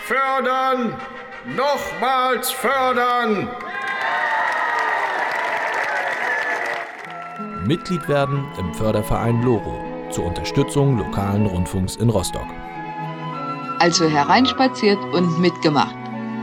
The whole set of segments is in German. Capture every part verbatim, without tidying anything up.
Fördern! Nochmals fördern! Mitglied werden im Förderverein Loro zur Unterstützung lokalen Rundfunks in Rostock. Also hereinspaziert und mitgemacht.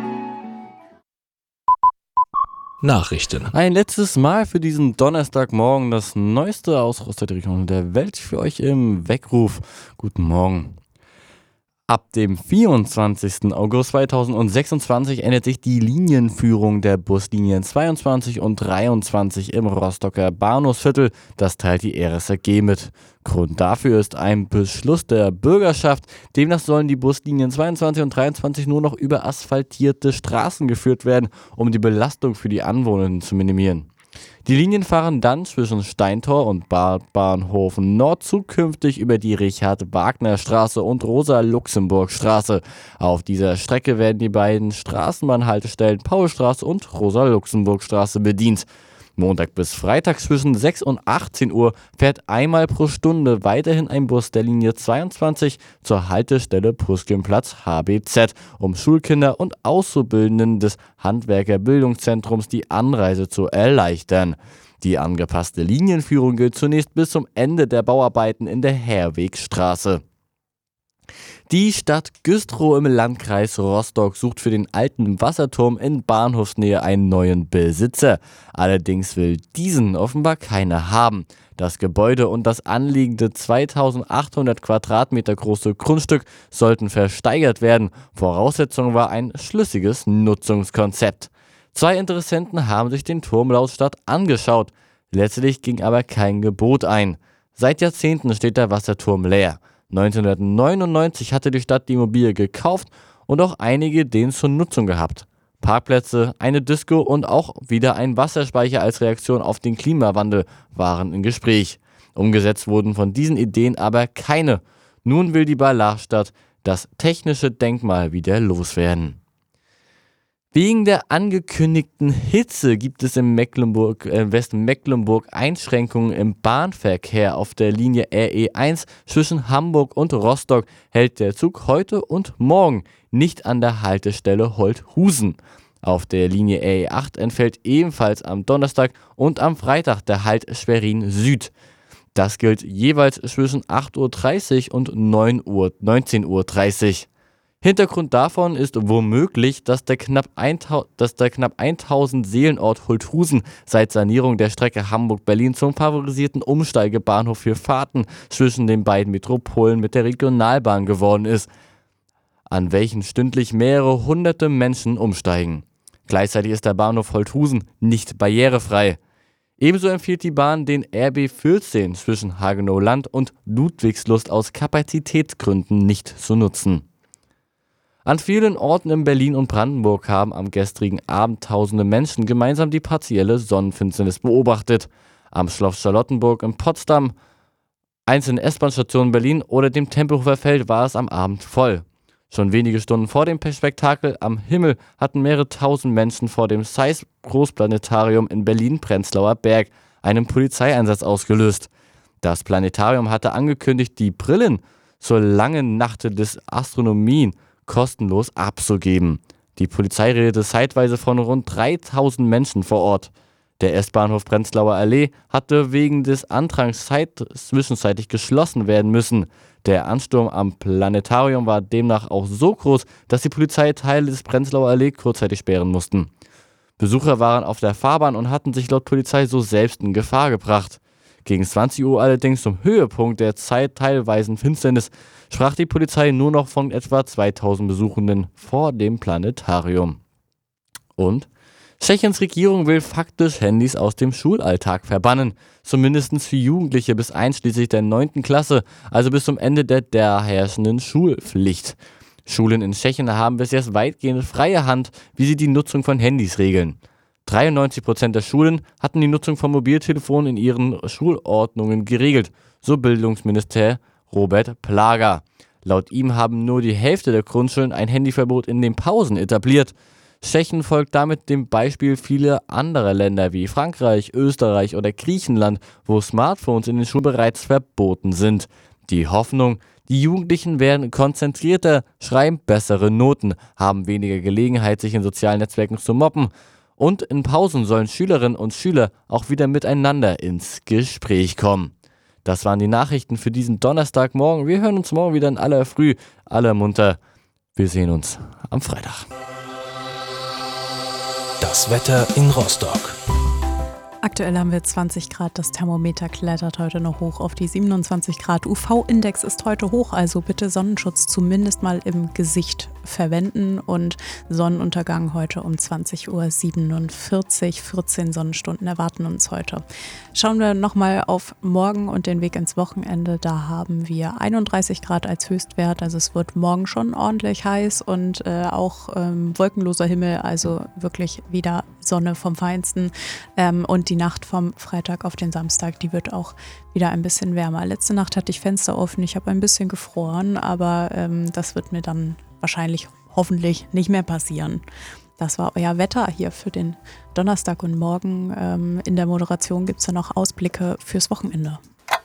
Nachrichten. Ein letztes Mal für diesen Donnerstagmorgen das Neueste aus Rostock und der Welt für euch im Weckruf. Guten Morgen. Ab dem vierundzwanzigsten August zweitausendsechsundzwanzig ändert sich die Linienführung der Buslinien zweiundzwanzig und dreiundzwanzig im Rostocker Bahnhofsviertel. Das teilt die R S A G mit. Grund dafür ist ein Beschluss der Bürgerschaft. Demnach sollen die Buslinien zweiundzwanzig und dreiundzwanzig nur noch über asphaltierte Straßen geführt werden, um die Belastung für die Anwohner zu minimieren. Die Linien fahren dann zwischen Steintor und Bad Bahnhof Nord zukünftig über die Richard-Wagner-Straße und Rosa-Luxemburg-Straße. Auf dieser Strecke werden die beiden Straßenbahnhaltestellen Paulstraße und Rosa-Luxemburg-Straße bedient. Montag bis Freitag zwischen sechs und achtzehn Uhr fährt einmal pro Stunde weiterhin ein Bus der Linie zweiundzwanzig zur Haltestelle Puschkinplatz H B Z, um Schulkinder und Auszubildenden des Handwerkerbildungszentrums die Anreise zu erleichtern. Die angepasste Linienführung gilt zunächst bis zum Ende der Bauarbeiten in der Herwegstraße. Die Stadt Güstrow im Landkreis Rostock sucht für den alten Wasserturm in Bahnhofsnähe einen neuen Besitzer. Allerdings will diesen offenbar keiner haben. Das Gebäude und das anliegende zweitausendachthundert Quadratmeter große Grundstück sollten versteigert werden. Voraussetzung war ein schlüssiges Nutzungskonzept. Zwei Interessenten haben sich den Turm laut Stadt angeschaut. Letztlich ging aber kein Gebot ein. Seit Jahrzehnten steht der Wasserturm leer. neunzehnhundertneunundneunzig hatte die Stadt die Immobilie gekauft und auch einige Ideen zur Nutzung gehabt. Parkplätze, eine Disco und auch wieder ein Wasserspeicher als Reaktion auf den Klimawandel waren im Gespräch. Umgesetzt wurden von diesen Ideen aber keine. Nun will die Ballarstadt das technische Denkmal wieder loswerden. Wegen der angekündigten Hitze gibt es in Mecklenburg, äh, Westmecklenburg Einschränkungen im Bahnverkehr. Auf der Linie R E eins zwischen Hamburg und Rostock hält der Zug heute und morgen nicht an der Haltestelle Holthusen. Auf der Linie R E acht entfällt ebenfalls am Donnerstag und am Freitag der Halt Schwerin Süd. Das gilt jeweils zwischen acht Uhr dreißig und neunzehn Uhr dreißig. Hintergrund davon ist womöglich, dass der knapp, dass der knapp tausend Seelenort Holthusen seit Sanierung der Strecke Hamburg-Berlin zum favorisierten Umsteigebahnhof für Fahrten zwischen den beiden Metropolen mit der Regionalbahn geworden ist, an welchen stündlich mehrere hunderte Menschen umsteigen. Gleichzeitig ist der Bahnhof Holthusen nicht barrierefrei. Ebenso empfiehlt die Bahn den R B vierzehn zwischen Hagenow-Land und Ludwigslust aus Kapazitätsgründen nicht zu nutzen. An vielen Orten in Berlin und Brandenburg haben am gestrigen Abend tausende Menschen gemeinsam die partielle Sonnenfinsternis beobachtet. Am Schloss Charlottenburg in Potsdam, einzelnen S-Bahn-Stationen in Berlin oder dem Tempelhofer Feld war es am Abend voll. Schon wenige Stunden vor dem Spektakel am Himmel hatten mehrere tausend Menschen vor dem Zeiss Großplanetarium in Berlin-Prenzlauer Berg einen Polizeieinsatz ausgelöst. Das Planetarium hatte angekündigt, die Brillen zur langen Nacht des Astronomien kostenlos abzugeben. Die Polizei redete zeitweise von rund dreitausend Menschen vor Ort. Der S-Bahnhof Prenzlauer Allee hatte wegen des Andrangs zeit- zwischenzeitlich geschlossen werden müssen. Der Ansturm am Planetarium war demnach auch so groß, dass die Polizei Teile des Prenzlauer Allee kurzzeitig sperren mussten. Besucher waren auf der Fahrbahn und hatten sich laut Polizei so selbst in Gefahr gebracht. Gegen zwanzig Uhr allerdings, zum Höhepunkt der zeitteilweisen Finsternis, sprach die Polizei nur noch von etwa zweitausend Besuchenden vor dem Planetarium. Und Tschechiens Regierung will faktisch Handys aus dem Schulalltag verbannen, zumindest für Jugendliche bis einschließlich der neunten Klasse, also bis zum Ende der, der herrschenden Schulpflicht. Schulen in Tschechien haben bis jetzt weitgehend freie Hand, wie sie die Nutzung von Handys regeln. dreiundneunzig Prozent der Schulen hatten die Nutzung von Mobiltelefonen in ihren Schulordnungen geregelt, so Bildungsminister Robert Plaga. Laut ihm haben nur die Hälfte der Grundschulen ein Handyverbot in den Pausen etabliert. Tschechien folgt damit dem Beispiel vieler anderer Länder wie Frankreich, Österreich oder Griechenland, wo Smartphones in den Schulen bereits verboten sind. Die Hoffnung, Die Jugendlichen werden konzentrierter, schreiben bessere Noten, haben weniger Gelegenheit, sich in sozialen Netzwerken zu mobben. Und in Pausen sollen Schülerinnen und Schüler auch wieder miteinander ins Gespräch kommen. Das waren die Nachrichten für diesen Donnerstagmorgen. Wir hören uns morgen wieder in aller Früh, aller munter. Wir sehen uns am Freitag. Das Wetter in Rostock. Aktuell haben wir zwanzig Grad, das Thermometer klettert heute noch hoch auf die siebenundzwanzig Grad. U V-Index ist heute hoch, also bitte Sonnenschutz zumindest mal im Gesicht verwenden. Und Sonnenuntergang heute um zwanzig Uhr siebenundvierzig, vierzehn Sonnenstunden erwarten uns heute. Schauen wir nochmal auf morgen und den Weg ins Wochenende. Da haben wir einunddreißig Grad als Höchstwert, also es wird morgen schon ordentlich heiß und äh, auch ähm, wolkenloser Himmel, also wirklich wieder Sonne vom Feinsten. Ähm, und die Nacht vom Freitag auf den Samstag, die wird auch wieder ein bisschen wärmer. Letzte Nacht hatte ich Fenster offen, ich habe ein bisschen gefroren, aber ähm, das wird mir dann wahrscheinlich hoffentlich nicht mehr passieren. Das war euer Wetter hier für den Donnerstag und morgen. Ähm, in der Moderation gibt es ja noch Ausblicke fürs Wochenende.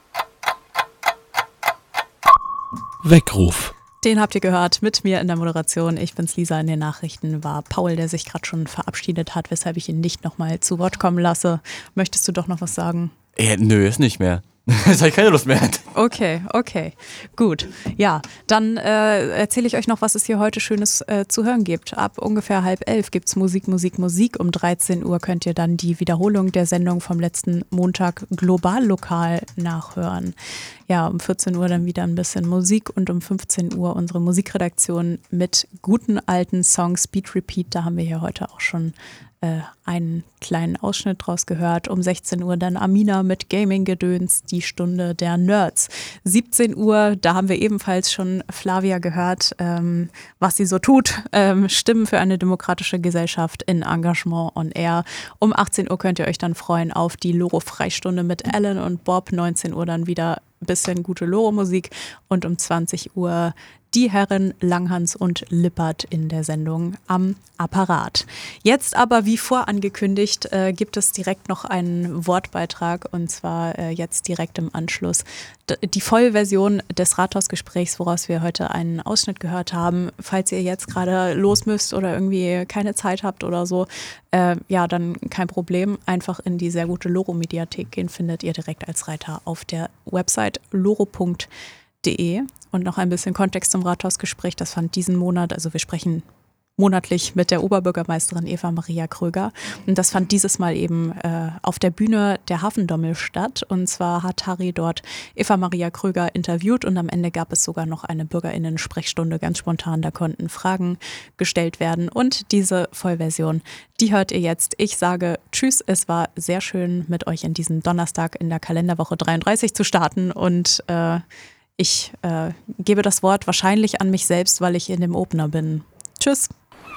Weckruf. Den habt ihr gehört mit mir in der Moderation. Ich bin's, Lisa. In den Nachrichten war Paul, der sich gerade schon verabschiedet hat, weshalb ich ihn nicht nochmal zu Wort kommen lasse. Möchtest du doch noch was sagen? Äh, nö, ist nicht mehr. Jetzt habe ich keine Lust mehr. Okay, okay, gut. Ja, dann äh, erzähle ich euch noch, was es hier heute Schönes äh, zu hören gibt. Ab ungefähr halb elf gibt es Musik, Musik, Musik. Um dreizehn Uhr könnt ihr dann die Wiederholung der Sendung vom letzten Montag global lokal nachhören. Ja, um vierzehn Uhr dann wieder ein bisschen Musik und um fünfzehn Uhr unsere Musikredaktion mit guten alten Songs, Speed Repeat. Da haben wir hier heute auch schon äh, einen kleinen Ausschnitt draus gehört. Um sechzehn Uhr dann Amina mit Gaming-Gedöns, die Stunde der Nerds. siebzehn Uhr, da haben wir ebenfalls schon Flavia gehört, ähm, was sie so tut. Ähm, Stimmen für eine demokratische Gesellschaft in Engagement on Air. Um achtzehn Uhr könnt ihr euch dann freuen auf die Loro-Freistunde mit Alan und Bob. neunzehn Uhr dann wieder ein bisschen gute Loro-Musik und um zwanzig Uhr die Herren Langhans und Lippert in der Sendung am Apparat. Jetzt aber, wie vorangekündigt, äh, gibt es direkt noch einen Wortbeitrag und zwar äh, jetzt direkt im Anschluss. D- die Vollversion des Rathausgesprächs, woraus wir heute einen Ausschnitt gehört haben. Falls ihr jetzt gerade los müsst oder irgendwie keine Zeit habt oder so, äh, ja, dann kein Problem. Einfach in die sehr gute Loro-Mediathek gehen, findet ihr direkt als Reiter auf der Website loro punkt de. Und noch ein bisschen Kontext zum Rathausgespräch. Das fand diesen Monat, also wir sprechen monatlich mit der Oberbürgermeisterin Eva Maria Kröger. Und das fand dieses Mal eben äh, auf der Bühne der Hafendommel statt. Und zwar hat Harry dort Eva Maria Kröger interviewt und am Ende gab es sogar noch eine BürgerInnen-Sprechstunde ganz spontan. Da konnten Fragen gestellt werden. Und diese Vollversion, die hört ihr jetzt. Ich sage Tschüss. Es war sehr schön, mit euch in diesen Donnerstag in der Kalenderwoche dreiunddreißig zu starten. Und äh, ich äh, gebe das Wort wahrscheinlich an mich selbst, weil ich in dem Opener bin. Tschüss.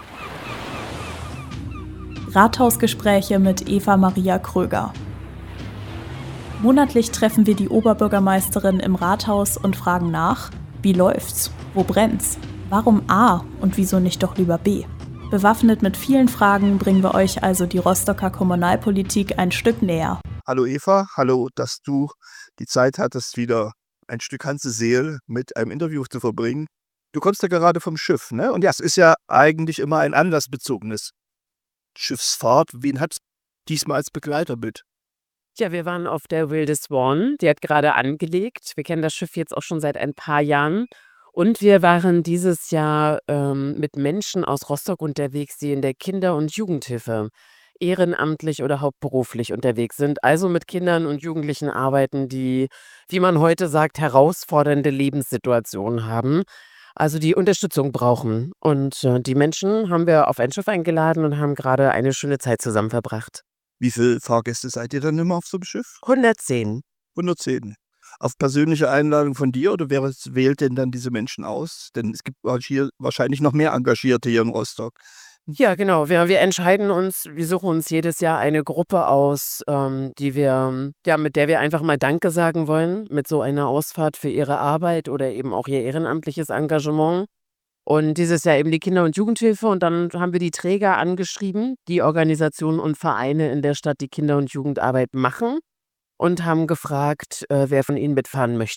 Rathausgespräche mit Eva Maria Kröger. Monatlich treffen wir die Oberbürgermeisterin im Rathaus und fragen nach, wie läuft's, wo brennt's, warum A und wieso nicht doch lieber B. Bewaffnet mit vielen Fragen bringen wir euch also die Rostocker Kommunalpolitik ein Stück näher. Hallo Eva, hallo, dass du die Zeit hattest, wieder ein Stück Hanse Seel mit einem Interview zu verbringen. Du kommst ja gerade vom Schiff, ne? Und ja, es ist ja eigentlich immer ein anlassbezogenes Schiffsfahrt. Wen hat diesmal als Begleiter mit? Ja, wir waren auf der Wilde Swan. Die hat gerade angelegt. Wir kennen das Schiff jetzt auch schon seit ein paar Jahren. Und wir waren dieses Jahr ähm, mit Menschen aus Rostock unterwegs, die in der Kinder- und Jugendhilfe ehrenamtlich oder hauptberuflich unterwegs sind. Also mit Kindern und Jugendlichen arbeiten, die, wie man heute sagt, herausfordernde Lebenssituationen haben. Also die Unterstützung brauchen. Und äh, die Menschen haben wir auf ein Schiff eingeladen und haben gerade eine schöne Zeit zusammen verbracht. Wie viele Fahrgäste seid ihr dann immer auf so einem Schiff? hundertzehn. hundertzehn. Auf persönliche Einladung von dir oder wer wählt denn dann diese Menschen aus? Denn es gibt hier wahrscheinlich noch mehr Engagierte hier in Rostock. Ja, genau. Wir, wir entscheiden uns, wir suchen uns jedes Jahr eine Gruppe aus, ähm, die wir, ja, mit der wir einfach mal Danke sagen wollen, mit so einer Ausfahrt für ihre Arbeit oder eben auch ihr ehrenamtliches Engagement. Und dieses Jahr eben die Kinder- und Jugendhilfe. Und dann haben wir die Träger angeschrieben, die Organisationen und Vereine in der Stadt, die Kinder- und Jugendarbeit machen. Und haben gefragt, äh, wer von ihnen mitfahren möchte.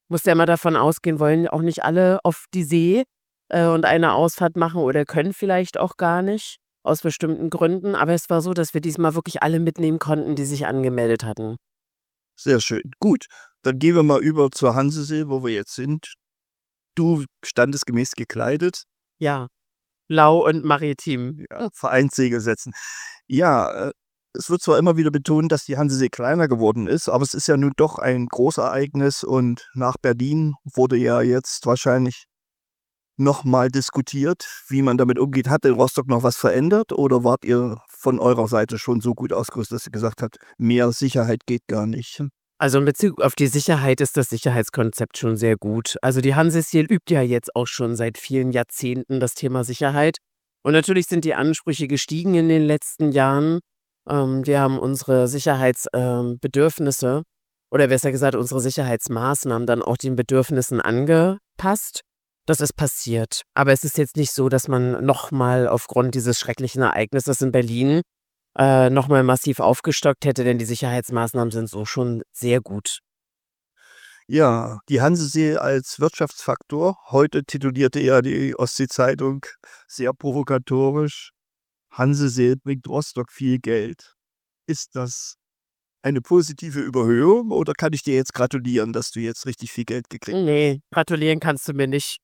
Muss ja immer davon ausgehen, wollen auch nicht alle auf die See äh, und eine Ausfahrt machen oder können vielleicht auch gar nicht, aus bestimmten Gründen. Aber es war so, dass wir diesmal wirklich alle mitnehmen konnten, die sich angemeldet hatten. Sehr schön. Gut, dann gehen wir mal über zur Hansesee, wo wir jetzt sind. Du standesgemäß gekleidet, Ja, blau und maritim. ja, Vereinssegel setzen. Ja, äh, es wird zwar immer wieder betont, dass die Hansesee kleiner geworden ist, aber es ist ja nun doch ein Großereignis und nach Berlin wurde ja jetzt wahrscheinlich nochmal diskutiert, wie man damit umgeht. Hat in Rostock noch was verändert oder wart ihr von eurer Seite schon so gut ausgerüstet, dass ihr gesagt habt, mehr Sicherheit geht gar nicht? Also in Bezug auf die Sicherheit ist das Sicherheitskonzept schon sehr gut. Also die Hanseseel übt ja jetzt auch schon seit vielen Jahrzehnten das Thema Sicherheit. Und natürlich sind die Ansprüche gestiegen in den letzten Jahren. Ähm, wir haben unsere Sicherheitsbedürfnisse oder besser gesagt unsere Sicherheitsmaßnahmen dann auch den Bedürfnissen angepasst. Das ist passiert. Aber es ist jetzt nicht so, dass man nochmal aufgrund dieses schrecklichen Ereignisses in Berlin äh, nochmal massiv aufgestockt hätte, denn die Sicherheitsmaßnahmen sind so schon sehr gut. Ja, die Hansesee als Wirtschaftsfaktor. Heute titulierte ja die Ostsee-Zeitung sehr provokatorisch: Hansesee bringt Rostock viel Geld. Ist das eine positive Überhöhung oder kann ich dir jetzt gratulieren, dass du jetzt richtig viel Geld gekriegt hast? Nee, gratulieren kannst du mir nicht.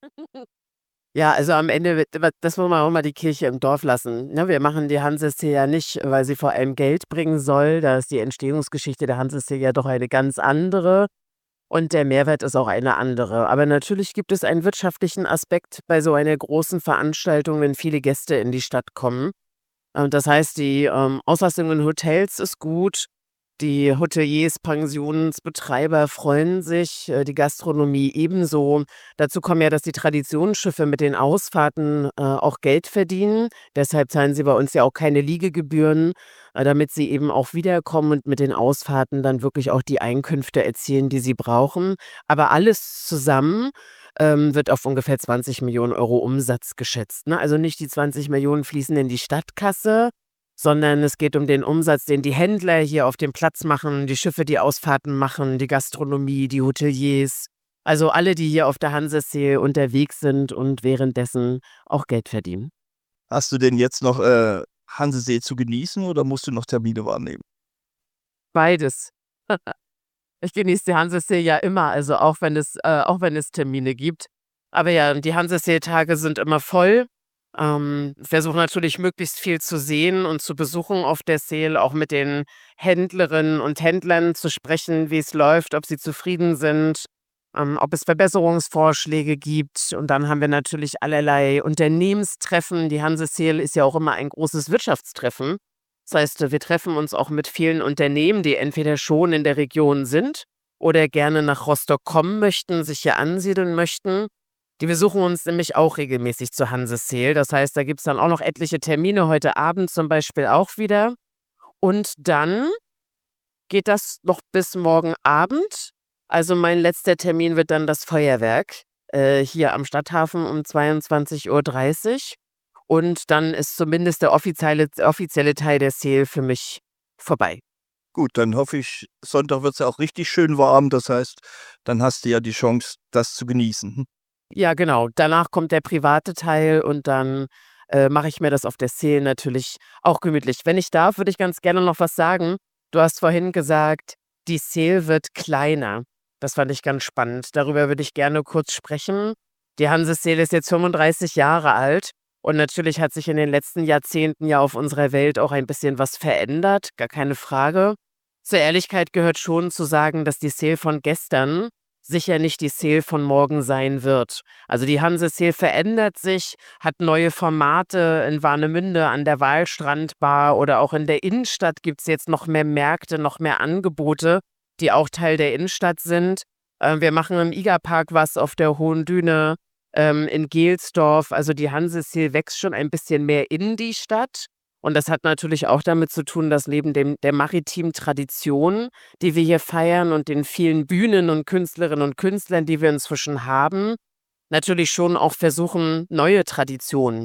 Ja, also am Ende, wird- wird- das muss man auch mal die Kirche im Dorf lassen. Ne, wir machen die Hansesee ja nicht, weil sie vor allem Geld bringen soll. Da ist die Entstehungsgeschichte der Hansesee ja doch eine ganz andere und der Mehrwert ist auch eine andere. Aber natürlich gibt es einen wirtschaftlichen Aspekt bei so einer großen Veranstaltung, wenn viele Gäste in die Stadt kommen. Und das heißt, die ähm, Auslastung in Hotels ist gut. Die Hoteliers, Pensionsbetreiber freuen sich, äh, die Gastronomie ebenso. Dazu kommen ja, dass die Traditionsschiffe mit den Ausfahrten äh, auch Geld verdienen. Deshalb zahlen sie bei uns ja auch keine Liegegebühren, äh, damit sie eben auch wiederkommen und mit den Ausfahrten dann wirklich auch die Einkünfte erzielen, die sie brauchen. Aber alles zusammen ähm, wird auf ungefähr zwanzig Millionen Euro Umsatz geschätzt. Ne? Also nicht die zwanzig Millionen fließen in die Stadtkasse, sondern es geht um den Umsatz, den die Händler hier auf dem Platz machen, die Schiffe, die Ausfahrten machen, die Gastronomie, die Hoteliers. Also alle, die hier auf der Hansesee unterwegs sind und währenddessen auch Geld verdienen. Hast du denn jetzt noch äh, Hansesee zu genießen oder musst du noch Termine wahrnehmen? Beides. Ich genieße die Hansesee ja immer, also auch wenn es, äh, auch wenn es Termine gibt. Aber ja, die Hansesee-Tage sind immer voll. Ähm, versuche natürlich möglichst viel zu sehen und zu besuchen auf der Seel, auch mit den Händlerinnen und Händlern zu sprechen, wie es läuft, ob sie zufrieden sind, ähm, ob es Verbesserungsvorschläge gibt. Und dann haben wir natürlich allerlei Unternehmenstreffen. Die Hanseseel ist ja auch immer ein großes Wirtschaftstreffen. Das heißt, wir treffen uns auch mit vielen Unternehmen, die entweder schon in der Region sind oder gerne nach Rostock kommen möchten, sich hier ansiedeln möchten. Die besuchen uns nämlich auch regelmäßig zur Hanseseel. Das heißt, da gibt es dann auch noch etliche Termine, heute Abend zum Beispiel auch wieder. Und dann geht das noch bis morgen Abend. Also mein letzter Termin wird dann das Feuerwerk äh, hier am Stadthafen um zweiundzwanzig Uhr dreißig. Und dann ist zumindest der offizielle, offizielle Teil der Seel für mich vorbei. Gut, dann hoffe ich, Sonntag wird es ja auch richtig schön warm. Das heißt, dann hast du ja die Chance, das zu genießen. Ja, genau. Danach kommt der private Teil und dann äh, mache ich mir das auf der Seel natürlich auch gemütlich. Wenn ich darf, würde ich ganz gerne noch was sagen. Du hast vorhin gesagt, die Seel wird kleiner. Das fand ich ganz spannend. Darüber würde ich gerne kurz sprechen. Die Hanseseel ist jetzt fünfunddreißig Jahre alt und natürlich hat sich in den letzten Jahrzehnten ja auf unserer Welt auch ein bisschen was verändert, gar keine Frage. Zur Ehrlichkeit gehört schon zu sagen, dass die Seel von gestern sicher nicht die Seel von morgen sein wird. Also die Hanseseel verändert sich, hat neue Formate in Warnemünde an der Walstrandbar oder auch in der Innenstadt gibt es jetzt noch mehr Märkte, noch mehr Angebote, die auch Teil der Innenstadt sind. Äh, wir machen im Igerpark was auf der Hohen Düne, ähm, in Gelsdorf. Also die Hanseseel wächst schon ein bisschen mehr in die Stadt. Und das hat natürlich auch damit zu tun, dass neben dem, der maritimen Tradition, die wir hier feiern und den vielen Bühnen und Künstlerinnen und Künstlern, die wir inzwischen haben, natürlich schon auch versuchen, neue Traditionen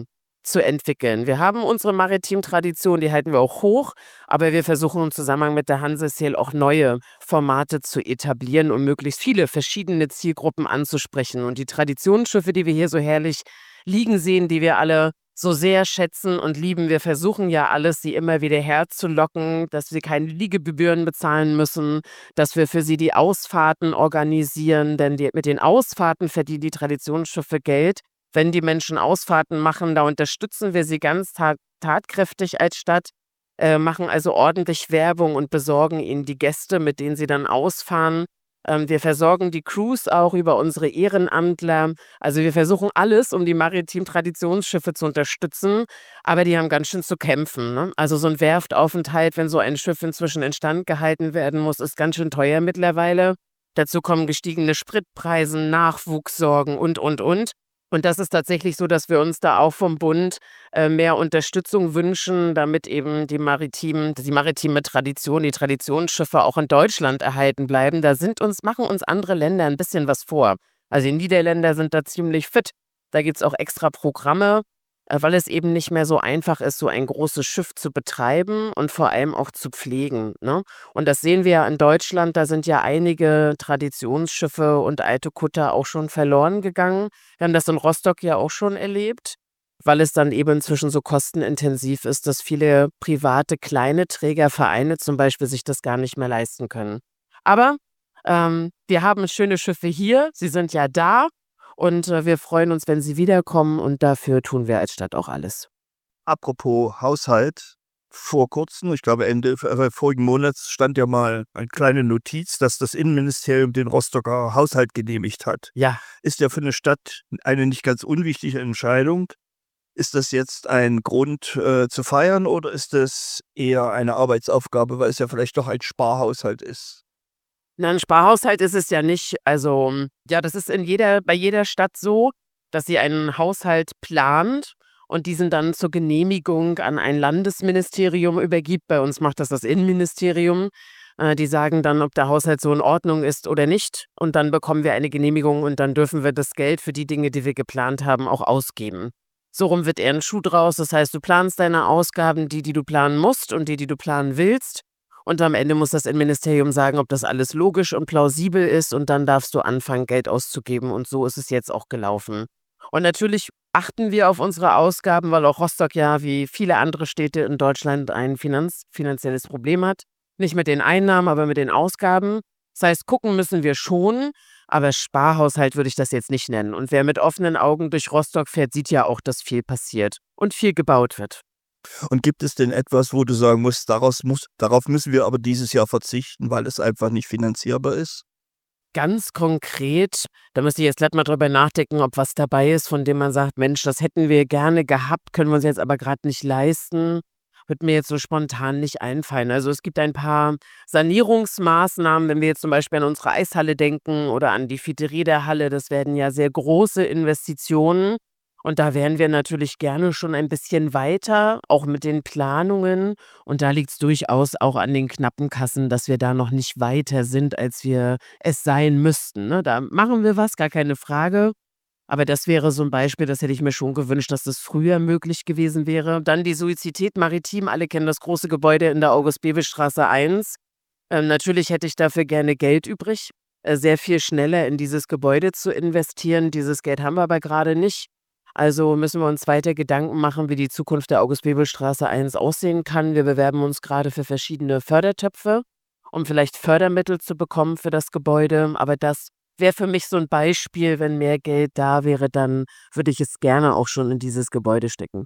zu entwickeln. Wir haben unsere Maritim-Tradition, die halten wir auch hoch, aber wir versuchen im Zusammenhang mit der Hansesail auch neue Formate zu etablieren, um möglichst viele verschiedene Zielgruppen anzusprechen. Und die Traditionsschiffe, die wir hier so herrlich liegen sehen, die wir alle so sehr schätzen und lieben, wir versuchen ja alles, sie immer wieder herzulocken, dass sie keine Liegegebühren bezahlen müssen, dass wir für sie die Ausfahrten organisieren, denn die, mit den Ausfahrten verdienen die Traditionsschiffe Geld. Wenn die Menschen Ausfahrten machen, da unterstützen wir sie ganz tat tatkräftig als Stadt, äh, machen also ordentlich Werbung und besorgen ihnen die Gäste, mit denen sie dann ausfahren. Ähm, wir versorgen die Crews auch über unsere Ehrenamtler. Also wir versuchen alles, um die Maritim-Traditionsschiffe zu unterstützen, aber die haben ganz schön zu kämpfen, ne? Also so ein Werftaufenthalt, wenn so ein Schiff inzwischen instand gehalten werden muss, ist ganz schön teuer mittlerweile. Dazu kommen gestiegene Spritpreise, Nachwuchssorgen und, und, und. Und das ist tatsächlich so, dass wir uns da auch vom Bund äh, mehr Unterstützung wünschen, damit eben die maritimen, die maritime Tradition, die Traditionsschiffe auch in Deutschland erhalten bleiben. Da sind uns, machen uns andere Länder ein bisschen was vor. Also die Niederländer sind da ziemlich fit. Da gibt es auch extra Programme, äh, weil es eben nicht mehr so einfach ist, so ein großes Schiff zu betreiben und vor allem auch zu pflegen, ne? Und das sehen wir ja in Deutschland, da sind ja einige Traditionsschiffe und alte Kutter auch schon verloren gegangen. Wir haben das in Rostock ja auch schon erlebt, weil es dann eben inzwischen so kostenintensiv ist, dass viele private kleine Trägervereine zum Beispiel sich das gar nicht mehr leisten können. Aber ähm, wir haben schöne Schiffe hier, sie sind ja da. Und äh, wir freuen uns, wenn sie wiederkommen und dafür tun wir als Stadt auch alles. Apropos Haushalt, vor kurzem, ich glaube Ende äh, vorigen Monats, stand ja mal eine kleine Notiz, dass das Innenministerium den Rostocker Haushalt genehmigt hat. Ja, Ist ja für eine Stadt eine nicht ganz unwichtige Entscheidung. Ist das jetzt ein Grund äh, zu feiern oder ist das eher eine Arbeitsaufgabe, weil es ja vielleicht doch ein Sparhaushalt ist? na, ein Sparhaushalt ist es ja nicht. Also, ja, das ist in jeder, bei jeder Stadt so, dass sie einen Haushalt plant und diesen dann zur Genehmigung an ein Landesministerium übergibt. Bei uns macht das das Innenministerium. Äh, die sagen dann, ob der Haushalt so in Ordnung ist oder nicht. Und dann bekommen wir eine Genehmigung und dann dürfen wir das Geld für die Dinge, die wir geplant haben, auch ausgeben. So rum wird eher ein Schuh draus. Das heißt, du planst deine Ausgaben, die, die du planen musst und die, die du planen willst. Und am Ende muss das Innenministerium sagen, ob das alles logisch und plausibel ist. Und dann darfst du anfangen, Geld auszugeben. Und so ist es jetzt auch gelaufen. Und natürlich achten wir auf unsere Ausgaben, weil auch Rostock ja wie viele andere Städte in Deutschland ein Finanz finanzielles Problem hat. Nicht mit den Einnahmen, aber mit den Ausgaben. Das heißt, gucken müssen wir schon, aber Sparhaushalt würde ich das jetzt nicht nennen. Und wer mit offenen Augen durch Rostock fährt, sieht ja auch, dass viel passiert und viel gebaut wird. Und gibt es denn etwas, wo du sagen musst, daraus muss, darauf müssen wir aber dieses Jahr verzichten, weil es einfach nicht finanzierbar ist? Ganz konkret, da müsste ich jetzt gleich mal drüber nachdenken, ob was dabei ist, von dem man sagt, Mensch, das hätten wir gerne gehabt, können wir uns jetzt aber gerade nicht leisten. Wird mir jetzt so spontan nicht einfallen. Also es gibt ein paar Sanierungsmaßnahmen, wenn wir jetzt zum Beispiel an unsere Eishalle denken oder an die Fiete-Räder-Halle, das werden ja sehr große Investitionen. Und da wären wir natürlich gerne schon ein bisschen weiter, auch mit den Planungen. Und da liegt es durchaus auch an den knappen Kassen, dass wir da noch nicht weiter sind, als wir es sein müssten, ne? Da machen wir was, gar keine Frage. Aber das wäre so ein Beispiel, das hätte ich mir schon gewünscht, dass das früher möglich gewesen wäre. Dann die Suizität Maritim, alle kennen das große Gebäude in der August-Bebel-Straße eins. Ähm, natürlich hätte ich dafür gerne Geld übrig, äh, sehr viel schneller in dieses Gebäude zu investieren. Dieses Geld haben wir aber gerade nicht. Also müssen wir uns weiter Gedanken machen, wie die Zukunft der August-Bebel-Straße eins aussehen kann. Wir bewerben uns gerade für verschiedene Fördertöpfe, um vielleicht Fördermittel zu bekommen für das Gebäude. Aber das wäre für mich so ein Beispiel, wenn mehr Geld da wäre, dann würde ich es gerne auch schon in dieses Gebäude stecken.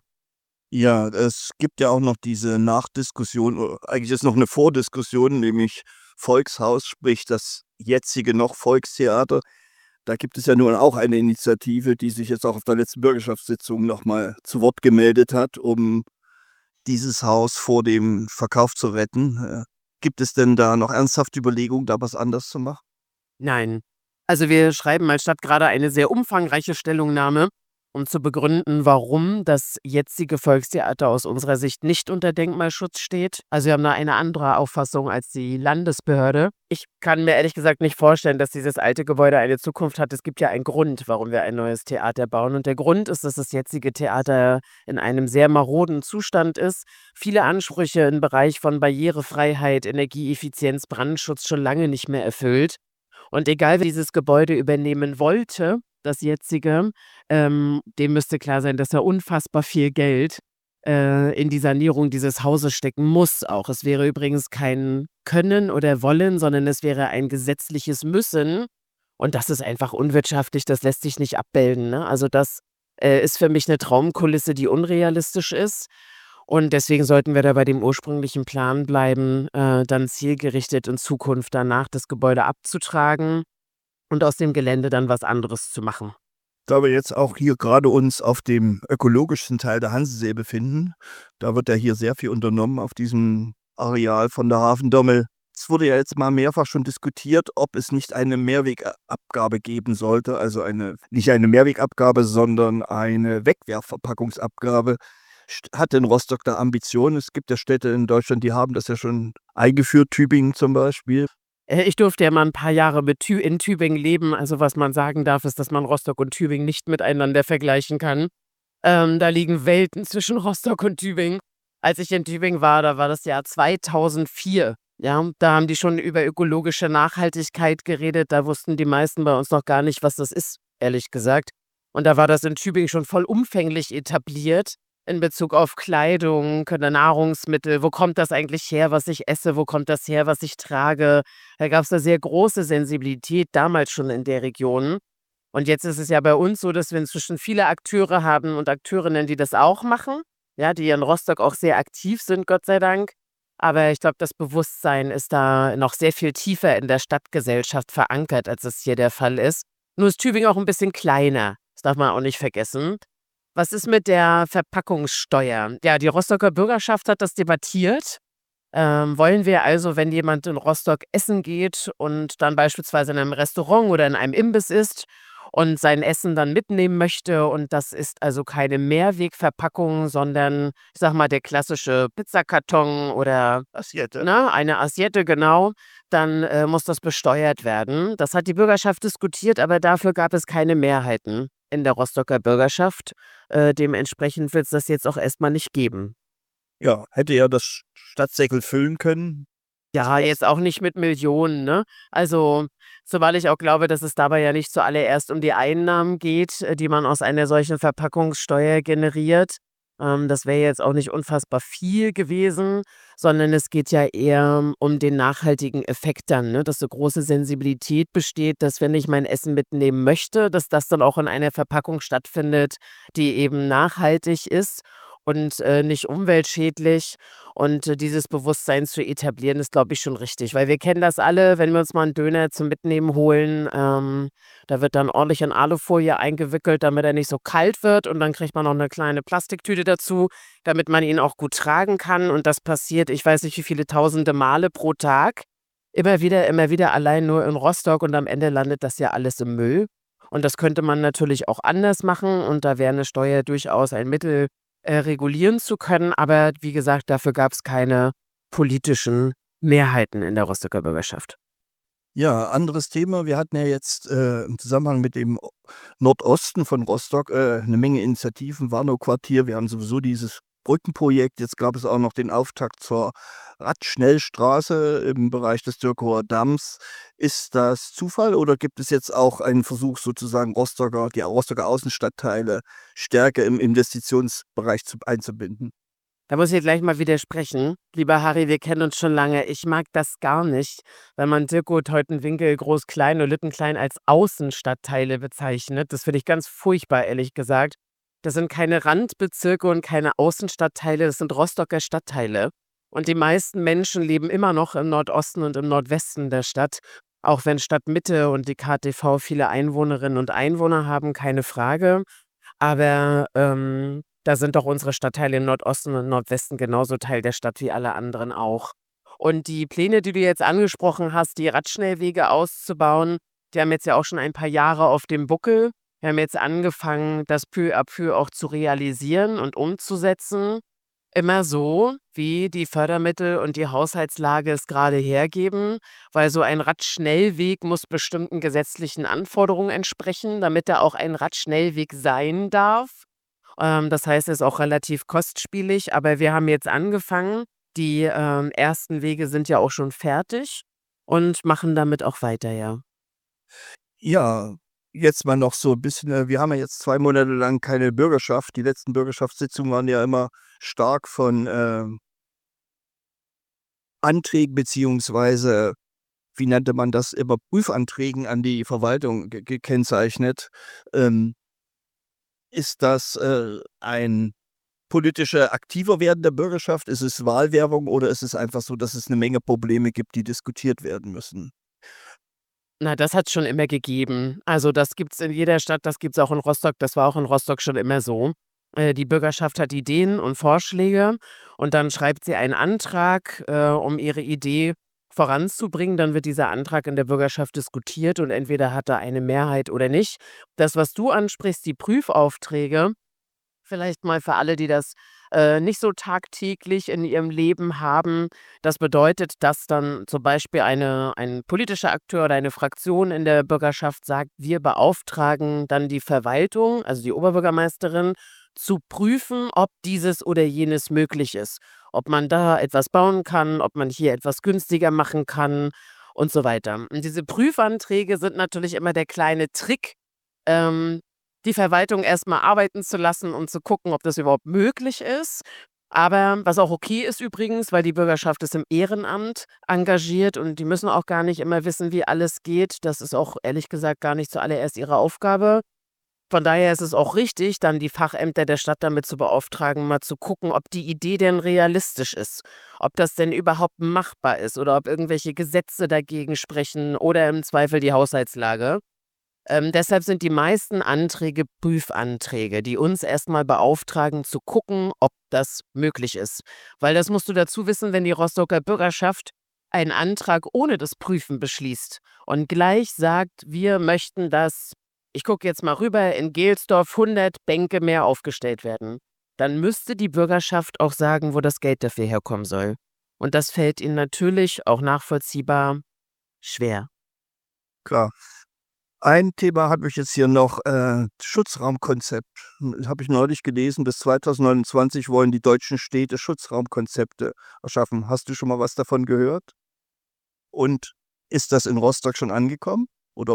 Ja, es gibt ja auch noch diese Nachdiskussion, oder eigentlich ist noch eine Vordiskussion, nämlich Volkshaus, sprich das jetzige noch Volkstheater. Da gibt es ja nun auch eine Initiative, die sich jetzt auch auf der letzten Bürgerschaftssitzung nochmal zu Wort gemeldet hat, um dieses Haus vor dem Verkauf zu retten. Äh, Gibt es denn da noch ernsthafte Überlegungen, da was anders zu machen? Nein. Also wir schreiben als Stadt gerade eine sehr umfangreiche Stellungnahme um zu begründen, warum das jetzige Volkstheater aus unserer Sicht nicht unter Denkmalschutz steht. Also wir haben da eine andere Auffassung als die Landesbehörde. Ich kann mir ehrlich gesagt nicht vorstellen, dass dieses alte Gebäude eine Zukunft hat. Es gibt ja einen Grund, warum wir ein neues Theater bauen. Und der Grund ist, dass das jetzige Theater in einem sehr maroden Zustand ist. Viele Ansprüche im Bereich von Barrierefreiheit, Energieeffizienz, Brandschutz schon lange nicht mehr erfüllt. Und egal, wer dieses Gebäude übernehmen wollte, das jetzige, ähm, dem müsste klar sein, dass er unfassbar viel Geld äh, in die Sanierung dieses Hauses stecken muss auch. Es wäre übrigens kein Können oder Wollen, sondern es wäre ein gesetzliches Müssen. Und das ist einfach unwirtschaftlich, das lässt sich nicht abbilden. Ne? Also das äh, ist für mich eine Traumkulisse, die unrealistisch ist. Und deswegen sollten wir da bei dem ursprünglichen Plan bleiben, äh, dann zielgerichtet in Zukunft danach das Gebäude abzutragen und aus dem Gelände dann was anderes zu machen. Da wir jetzt auch hier gerade uns auf dem ökologischsten Teil der Hansesee befinden, da wird ja hier sehr viel unternommen auf diesem Areal von der Hafendommel. Es wurde ja jetzt mal mehrfach schon diskutiert, ob es nicht eine Mehrwegabgabe geben sollte, also eine nicht eine Mehrwegabgabe, sondern eine Wegwerfverpackungsabgabe. St- Hat denn Rostock da Ambitionen? Es gibt ja Städte in Deutschland, die haben das ja schon eingeführt, Tübingen zum Beispiel. Äh, Ich durfte ja mal ein paar Jahre mit Tü in Tübingen leben. Also was man sagen darf, ist, dass man Rostock und Tübingen nicht miteinander vergleichen kann. Ähm, da liegen Welten zwischen Rostock und Tübingen. Als ich in Tübingen war, da war das Jahr zweitausendvier. Ja, da haben die schon über ökologische Nachhaltigkeit geredet. Da wussten die meisten bei uns noch gar nicht, was das ist, ehrlich gesagt. Und da war das in Tübingen schon vollumfänglich etabliert in Bezug auf Kleidung oder Nahrungsmittel. Wo kommt das eigentlich her, was ich esse? Wo kommt das her, was ich trage? Da gab es eine sehr große Sensibilität damals schon in der Region. Und jetzt ist es ja bei uns so, dass wir inzwischen viele Akteure haben und Akteurinnen, die das auch machen, ja, die in Rostock auch sehr aktiv sind, Gott sei Dank. Aber ich glaube, das Bewusstsein ist da noch sehr viel tiefer in der Stadtgesellschaft verankert, als es hier der Fall ist. Nur ist Tübingen auch ein bisschen kleiner. Das darf man auch nicht vergessen. Was ist mit der Verpackungssteuer? Ja, die Rostocker Bürgerschaft hat das debattiert. Ähm, wollen wir also, wenn jemand in Rostock essen geht und dann beispielsweise in einem Restaurant oder in einem Imbiss isst und sein Essen dann mitnehmen möchte und das ist also keine Mehrwegverpackung, sondern ich sag mal der klassische Pizzakarton oder Assiette. ne, eine Assiette, genau, dann äh, muss das besteuert werden. Das hat die Bürgerschaft diskutiert, aber dafür gab es keine Mehrheiten in der Rostocker Bürgerschaft. Äh, dementsprechend wird es das jetzt auch erstmal nicht geben. Ja, hätte ja das Stadtsäckel füllen können. Ja, jetzt auch nicht mit Millionen, ne? Also, zumal ich auch glaube, dass es dabei ja nicht zuallererst um die Einnahmen geht, äh, die man aus einer solchen Verpackungssteuer generiert. Ähm, das wäre jetzt auch nicht unfassbar viel gewesen, sondern es geht ja eher um den nachhaltigen Effekt dann, ne? Dass so große Sensibilität besteht, dass wenn ich mein Essen mitnehmen möchte, dass das dann auch in einer Verpackung stattfindet, die eben nachhaltig ist und äh, nicht umweltschädlich. Und äh, dieses Bewusstsein zu etablieren, ist, glaube ich, schon richtig. Weil wir kennen das alle, wenn wir uns mal einen Döner zum Mitnehmen holen, ähm, da wird dann ordentlich in Alufolie eingewickelt, damit er nicht so kalt wird. Und dann kriegt man noch eine kleine Plastiktüte dazu, damit man ihn auch gut tragen kann. Und das passiert, ich weiß nicht, wie viele tausende Male pro Tag. Immer wieder, immer wieder, allein nur in Rostock. Und am Ende landet das ja alles im Müll. Und das könnte man natürlich auch anders machen. Und da wäre eine Steuer durchaus ein Mittel, äh, regulieren zu können. Aber wie gesagt, dafür gab es keine politischen Mehrheiten in der Rostocker Bürgerschaft. Ja, anderes Thema. Wir hatten ja jetzt äh, im Zusammenhang mit dem O- Nordosten von Rostock äh, eine Menge Initiativen, Warnow-Quartier. Wir haben sowieso dieses Brückenprojekt. Jetzt gab es auch noch den Auftakt zur Radschnellstraße im Bereich des Dürkower Damms. Ist das Zufall oder gibt es jetzt auch einen Versuch, sozusagen Rostocker, die Rostocker Außenstadtteile stärker im Investitionsbereich zu, einzubinden? Da muss ich gleich mal widersprechen. Lieber Harry, wir kennen uns schon lange. Ich mag das gar nicht, wenn man Dirko, Teutenwinkel, Groß-Klein und Lüttenklein als Außenstadtteile bezeichnet. Das finde ich ganz furchtbar, ehrlich gesagt. Das sind keine Randbezirke und keine Außenstadtteile, das sind Rostocker Stadtteile. Und die meisten Menschen leben immer noch im Nordosten und im Nordwesten der Stadt. Auch wenn Stadtmitte und die K T V viele Einwohnerinnen und Einwohner haben, keine Frage. Aber ähm, da sind doch unsere Stadtteile im Nordosten und Nordwesten genauso Teil der Stadt wie alle anderen auch. Und die Pläne, die du jetzt angesprochen hast, die Radschnellwege auszubauen, die haben jetzt ja auch schon ein paar Jahre auf dem Buckel. Wir haben jetzt angefangen, das peu à peu auch zu realisieren und umzusetzen. Immer so, wie die Fördermittel und die Haushaltslage es gerade hergeben, weil so ein Radschnellweg muss bestimmten gesetzlichen Anforderungen entsprechen, damit er auch ein Radschnellweg sein darf. Ähm, das heißt, er ist auch relativ kostspielig, aber wir haben jetzt angefangen. Die ähm, ersten Wege sind ja auch schon fertig und machen damit auch weiter, ja. Ja, jetzt mal noch so ein bisschen, äh, wir haben ja jetzt zwei Monate lang keine Bürgerschaft. Die letzten Bürgerschaftssitzungen waren ja immer stark von, ähm, Anträgen beziehungsweise, wie nannte man das, immer Prüfanträgen an die Verwaltung ge gekennzeichnet. Ähm, ist das, äh, ein politischer aktiver Werden der Bürgerschaft? Ist es Wahlwerbung oder ist es einfach so, dass es eine Menge Probleme gibt, die diskutiert werden müssen? Na, das hat's schon immer gegeben. Also, das gibt's in jeder Stadt, das gibt's auch in Rostock. Das war auch in Rostock schon immer so. Äh, die Bürgerschaft hat Ideen und Vorschläge und dann schreibt sie einen Antrag, äh, um ihre Idee voranzubringen. Dann wird dieser Antrag in der Bürgerschaft diskutiert und entweder hat er eine Mehrheit oder nicht. Das, was du ansprichst, die Prüfaufträge, vielleicht mal für alle, die das äh, nicht so tagtäglich in ihrem Leben haben. Das bedeutet, dass dann zum Beispiel eine, ein politischer Akteur oder eine Fraktion in der Bürgerschaft sagt, wir beauftragen dann die Verwaltung, also die Oberbürgermeisterin, zu prüfen, ob dieses oder jenes möglich ist. Ob man da etwas bauen kann, ob man hier etwas günstiger machen kann und so weiter. Und diese Prüfanträge sind natürlich immer der kleine Trick, ähm, die Verwaltung erstmal arbeiten zu lassen und zu gucken, ob das überhaupt möglich ist. Aber was auch okay ist übrigens, weil die Bürgerschaft ist im Ehrenamt engagiert und die müssen auch gar nicht immer wissen, wie alles geht. Das ist auch ehrlich gesagt gar nicht zuallererst ihre Aufgabe. Von daher ist es auch richtig, dann die Fachämter der Stadt damit zu beauftragen, mal zu gucken, ob die Idee denn realistisch ist, ob das denn überhaupt machbar ist oder ob irgendwelche Gesetze dagegen sprechen oder im Zweifel die Haushaltslage. Ähm, deshalb sind die meisten Anträge Prüfanträge, die uns erstmal beauftragen, zu gucken, ob das möglich ist. Weil das musst du dazu wissen, wenn die Rostocker Bürgerschaft einen Antrag ohne das Prüfen beschließt und gleich sagt, wir möchten, dass, ich gucke jetzt mal rüber, in Gelsdorf hundert Bänke mehr aufgestellt werden, dann müsste die Bürgerschaft auch sagen, wo das Geld dafür herkommen soll. Und das fällt ihnen natürlich auch nachvollziehbar schwer. Klar. Ein Thema habe ich jetzt hier noch, äh, Schutzraumkonzept. Hm, habe ich neulich gelesen, bis zweitausendneunundzwanzig wollen die deutschen Städte Schutzraumkonzepte erschaffen. Hast du schon mal was davon gehört? Und ist das in Rostock schon angekommen? Oder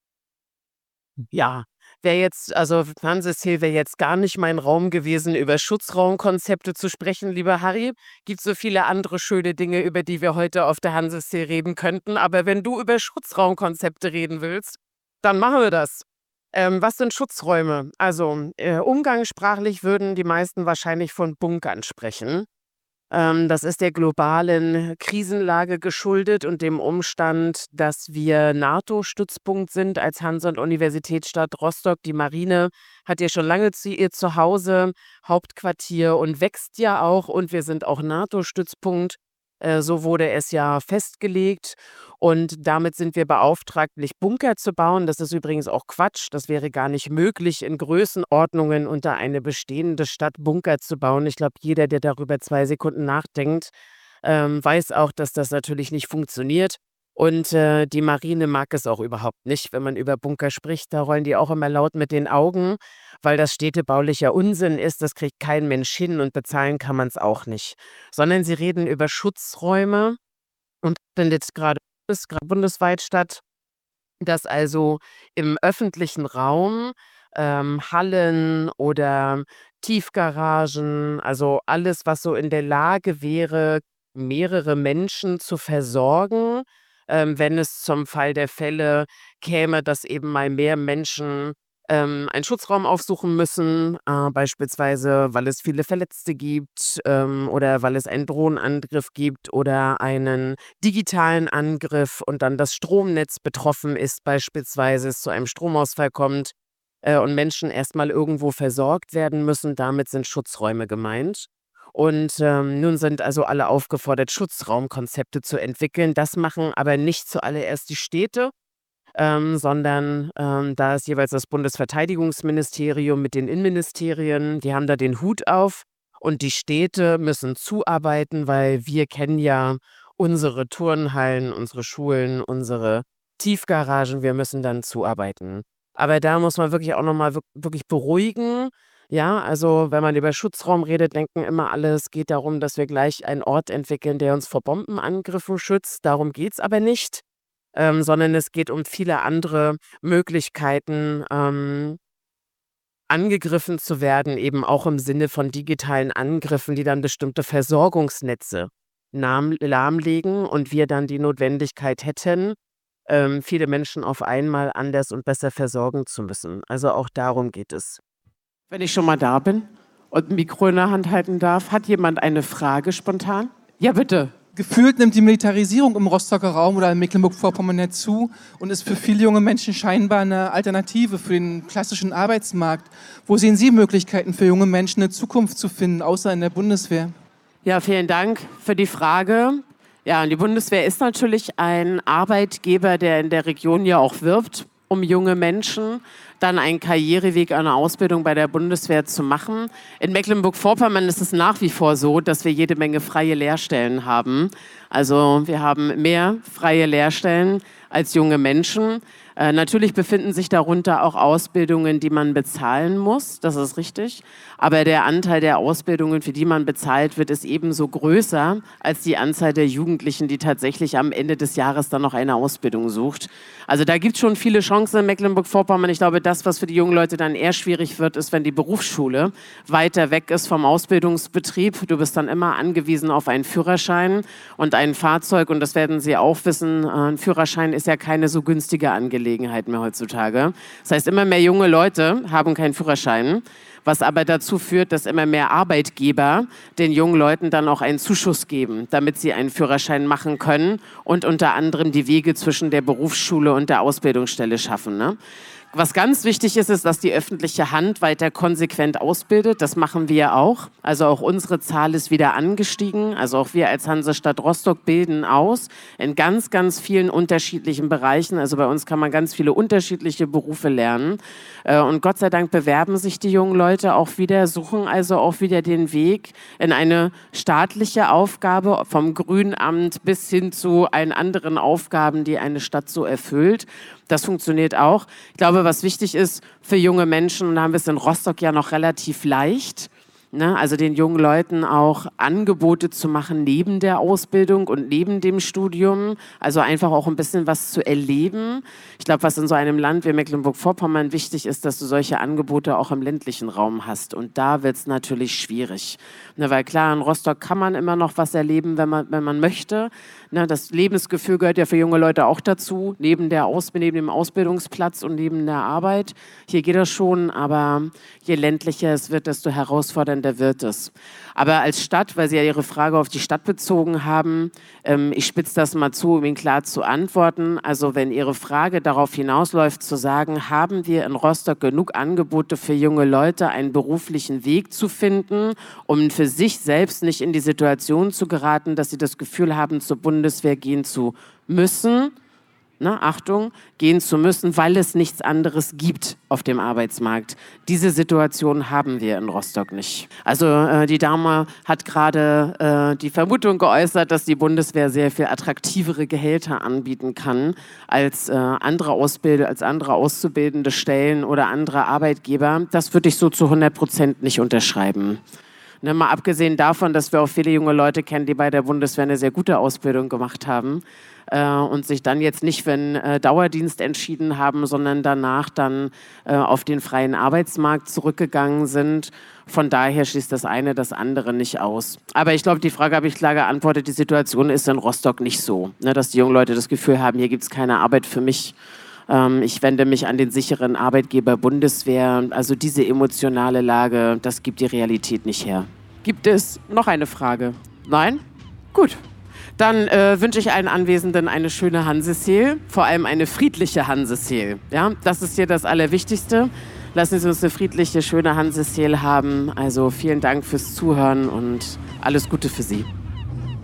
Ja, wäre jetzt, also Hanses-Hill wäre jetzt gar nicht mein Raum gewesen, über Schutzraumkonzepte zu sprechen, lieber Harry. Gibt so viele andere schöne Dinge, über die wir heute auf der Hanses-Hill reden könnten. Aber wenn du über Schutzraumkonzepte reden willst, dann machen wir das. Ähm, was sind Schutzräume? Also äh, umgangssprachlich würden die meisten wahrscheinlich von Bunkern sprechen. Ähm, das ist der globalen Krisenlage geschuldet und dem Umstand, dass wir NATO-Stützpunkt sind als Hansa- und Universitätsstadt Rostock. Die Marine hat ja schon lange zu ihr Zuhause, Hauptquartier und wächst ja auch. Und wir sind auch NATO-Stützpunkt. Äh, so wurde es ja festgelegt. Und damit sind wir beauftragt, nicht Bunker zu bauen. Das ist übrigens auch Quatsch. Das wäre gar nicht möglich, in Größenordnungen unter eine bestehende Stadt Bunker zu bauen. Ich glaube, jeder, der darüber zwei Sekunden nachdenkt, ähm, weiß auch, dass das natürlich nicht funktioniert. Und äh, die Marine mag es auch überhaupt nicht, wenn man über Bunker spricht. Da rollen die auch immer laut mit den Augen, weil das städtebaulicher Unsinn ist. Das kriegt kein Mensch hin und bezahlen kann man es auch nicht. Sondern sie reden über Schutzräume und findet gerade bundesgra- bundesweit statt, dass also im öffentlichen Raum ähm, Hallen oder Tiefgaragen, also alles, was so in der Lage wäre, mehrere Menschen zu versorgen, ähm, wenn es zum Fall der Fälle käme, dass eben mal mehr Menschen ähm, einen Schutzraum aufsuchen müssen, äh, beispielsweise weil es viele Verletzte gibt ähm, oder weil es einen Drohnenangriff gibt oder einen digitalen Angriff und dann das Stromnetz betroffen ist, beispielsweise es zu einem Stromausfall kommt äh, und Menschen erstmal irgendwo versorgt werden müssen. Damit sind Schutzräume gemeint. Und ähm, nun sind also alle aufgefordert, Schutzraumkonzepte zu entwickeln. Das machen aber nicht zuallererst die Städte, ähm, sondern ähm, da ist jeweils das Bundesverteidigungsministerium mit den Innenministerien, die haben da den Hut auf und die Städte müssen zuarbeiten, weil wir kennen ja unsere Turnhallen, unsere Schulen, unsere Tiefgaragen, wir müssen dann zuarbeiten. Aber da muss man wirklich auch nochmal wirklich beruhigen. Ja, also wenn man über Schutzraum redet, denken immer alle, es geht darum, dass wir gleich einen Ort entwickeln, der uns vor Bombenangriffen schützt. Darum geht es aber nicht, ähm, sondern es geht um viele andere Möglichkeiten, ähm, angegriffen zu werden, eben auch im Sinne von digitalen Angriffen, die dann bestimmte Versorgungsnetze lahm- lahmlegen und wir dann die Notwendigkeit hätten, ähm, viele Menschen auf einmal anders und besser versorgen zu müssen. Also auch darum geht es. Wenn ich schon mal da bin und ein Mikro in der Hand halten darf, hat jemand eine Frage spontan? Ja, bitte. Gefühlt nimmt die Militarisierung im Rostocker Raum oder in Mecklenburg-Vorpommern ja zu und ist für viele junge Menschen scheinbar eine Alternative für den klassischen Arbeitsmarkt. Wo sehen Sie Möglichkeiten für junge Menschen, eine Zukunft zu finden, außer in der Bundeswehr? Ja, vielen Dank für die Frage. Ja, und die Bundeswehr ist natürlich ein Arbeitgeber, der in der Region ja auch wirbt, um junge Menschen dann einen Karriereweg, eine Ausbildung bei der Bundeswehr zu machen. In Mecklenburg-Vorpommern ist es nach wie vor so, dass wir jede Menge freie Lehrstellen haben. Also wir haben mehr freie Lehrstellen als junge Menschen. Äh, natürlich befinden sich darunter auch Ausbildungen, die man bezahlen muss, das ist richtig. Aber der Anteil der Ausbildungen, für die man bezahlt wird, ist ebenso größer als die Anzahl der Jugendlichen, die tatsächlich am Ende des Jahres dann noch eine Ausbildung sucht. Also da gibt es schon viele Chancen in Mecklenburg-Vorpommern. Ich glaube, das, was für die jungen Leute dann eher schwierig wird, ist, wenn die Berufsschule weiter weg ist vom Ausbildungsbetrieb. Du bist dann immer angewiesen auf einen Führerschein und ein Fahrzeug. Und das werden Sie auch wissen, ein Führerschein ist ja keine so günstige Angelegenheit mehr heutzutage. Das heißt, immer mehr junge Leute haben keinen Führerschein, was aber dazu führt, dass immer mehr Arbeitgeber den jungen Leuten dann auch einen Zuschuss geben, damit sie einen Führerschein machen können und unter anderem die Wege zwischen der Berufsschule und der Ausbildungsstelle schaffen, ne? Was ganz wichtig ist, ist, dass die öffentliche Hand weiter konsequent ausbildet. Das machen wir auch. Also auch unsere Zahl ist wieder angestiegen. Also auch wir als Hansestadt Rostock bilden aus in ganz, ganz vielen unterschiedlichen Bereichen. Also bei uns kann man ganz viele unterschiedliche Berufe lernen. Und Gott sei Dank bewerben sich die jungen Leute auch wieder, suchen also auch wieder den Weg in eine staatliche Aufgabe vom Grünamt bis hin zu allen anderen Aufgaben, die eine Stadt so erfüllt. Das funktioniert auch. Ich glaube, was wichtig ist für junge Menschen, und da haben wir es in Rostock ja noch relativ leicht, ne? Also den jungen Leuten auch Angebote zu machen neben der Ausbildung und neben dem Studium, also einfach auch ein bisschen was zu erleben. Ich glaube, was in so einem Land wie Mecklenburg-Vorpommern wichtig ist, dass du solche Angebote auch im ländlichen Raum hast. Und da wird es natürlich schwierig. Ne, weil klar, in Rostock kann man immer noch was erleben, wenn man, wenn man möchte. Ne, das Lebensgefühl gehört ja für junge Leute auch dazu, neben, der Aus, neben dem Ausbildungsplatz und neben der Arbeit. Hier geht das schon, aber je ländlicher es wird, desto herausfordernder wird es. Aber als Stadt, weil Sie ja Ihre Frage auf die Stadt bezogen haben, ähm, ich spitze das mal zu, um Ihnen klar zu antworten. Also wenn Ihre Frage darauf hinausläuft, zu sagen, haben wir in Rostock genug Angebote für junge Leute, einen beruflichen Weg zu finden, um für sich selbst nicht in die Situation zu geraten, dass sie das Gefühl haben, zur Bundeswehr gehen zu müssen, ne, Achtung, gehen zu müssen, weil es nichts anderes gibt auf dem Arbeitsmarkt. Diese Situation haben wir in Rostock nicht. Also äh, die Dame hat gerade äh, die Vermutung geäußert, dass die Bundeswehr sehr viel attraktivere Gehälter anbieten kann als, äh, andere Ausbild- als andere auszubildende Stellen oder andere Arbeitgeber. Das würde ich so zu hundert Prozent nicht unterschreiben. Ne, mal abgesehen davon, dass wir auch viele junge Leute kennen, die bei der Bundeswehr eine sehr gute Ausbildung gemacht haben äh, und sich dann jetzt nicht für einen äh, Dauerdienst entschieden haben, sondern danach dann äh, auf den freien Arbeitsmarkt zurückgegangen sind. Von daher schließt das eine das andere nicht aus. Aber ich glaube, die Frage habe ich klar geantwortet. Die Situation ist in Rostock nicht so, ne, dass die jungen Leute das Gefühl haben, hier gibt es keine Arbeit für mich. Ähm, ich wende mich an den sicheren Arbeitgeber Bundeswehr. Also diese emotionale Lage, das gibt die Realität nicht her. Gibt es noch eine Frage? Nein? Gut. Dann äh, wünsche ich allen Anwesenden eine schöne Hanseseel, vor allem eine friedliche Hanseseel. Ja, das ist hier das Allerwichtigste. Lassen Sie uns eine friedliche, schöne Hanseseel haben. Also vielen Dank fürs Zuhören und alles Gute für Sie.